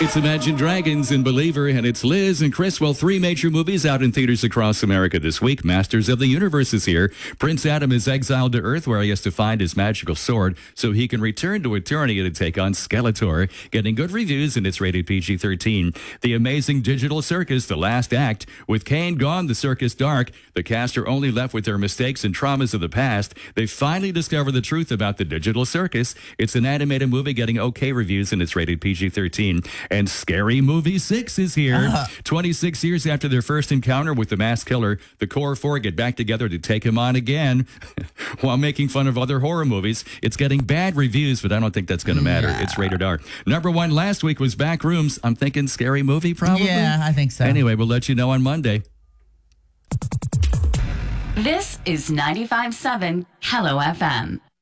It's Imagine Dragons and Believer, and it's Liz and Chris. Well, 3 major movies out in theaters across America this week. Masters of the Universe is here. Prince Adam is exiled to Earth, where he has to find his magical sword so he can return to Eternia to take on Skeletor. Getting good reviews, and it's rated PG-13. The Amazing Digital Circus, The Last Act. With Kane gone, the circus dark. The cast are only left with their mistakes and traumas of the past. They finally discover the truth about the digital circus. It's an animated movie getting okay reviews, and it's rated PG-13. And Scary Movie 6 is here. 26 years after their first encounter with the masked killer, the core 4 get back together to take him on again while making fun of other horror movies. It's getting bad reviews, but I don't think that's going to matter. It's rated R. Number 1 last week was Backrooms. I'm thinking Scary Movie, probably. Yeah, I think so. Anyway, we'll let you know on Monday. This is 95.7 Hello FM.